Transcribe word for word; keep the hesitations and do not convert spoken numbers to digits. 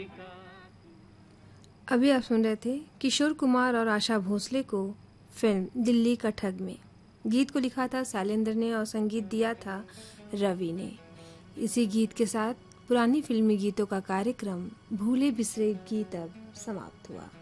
अभी आप सुन रहे थे किशोर कुमार और आशा भोसले को फिल्म दिल्ली का ठग में। गीत को लिखा था शैलेंद्र ने और संगीत दिया था रवि ने। इसी गीत के साथ पुरानी फिल्मी गीतों का कार्यक्रम भूले बिसरे गीत अब समाप्त हुआ।